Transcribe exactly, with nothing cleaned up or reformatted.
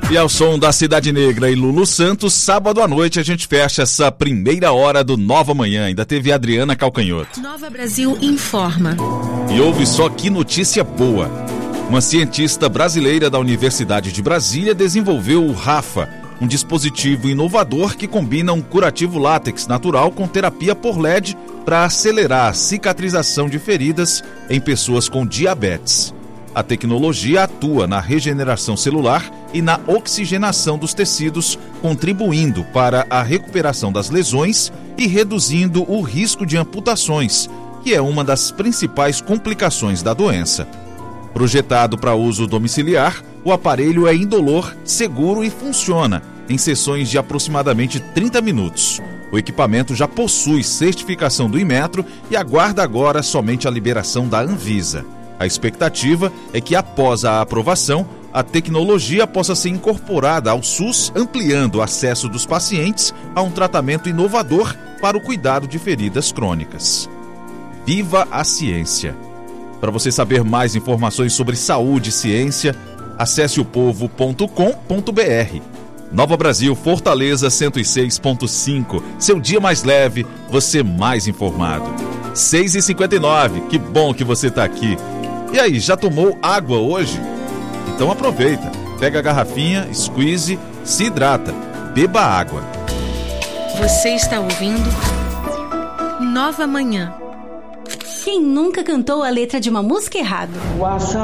E ao som da Cidade Negra e Lulu Santos, sábado à noite a gente fecha essa primeira hora do Nova Manhã. Ainda teve a Adriana Calcanhoto. Nova Brasil informa. E ouve só que notícia boa. Uma cientista brasileira da Universidade de Brasília desenvolveu o Rafa, um dispositivo inovador que combina um curativo látex natural com terapia por L E D para acelerar a cicatrização de feridas em pessoas com diabetes. A tecnologia atua na regeneração celular e na oxigenação dos tecidos, contribuindo para a recuperação das lesões e reduzindo o risco de amputações, que é uma das principais complicações da doença. Projetado para uso domiciliar, o aparelho é indolor, seguro e funciona em sessões de aproximadamente trinta minutos. O equipamento já possui certificação do Inmetro e aguarda agora somente a liberação da Anvisa. A expectativa é que, após a aprovação, a tecnologia possa ser incorporada ao SUS, ampliando o acesso dos pacientes a um tratamento inovador para o cuidado de feridas crônicas. Viva a ciência! Para você saber mais informações sobre saúde e ciência, acesse o povo ponto com ponto b r. Nova Brasil, Fortaleza cento e seis ponto cinco. Seu dia mais leve, você mais informado. seis e cinquenta e nove, que bom que você está aqui. E aí, já tomou água hoje? Então aproveita, pega a garrafinha, squeeze, se hidrata, beba água. Você está ouvindo Nova Manhã. Quem nunca cantou a letra de uma música errado?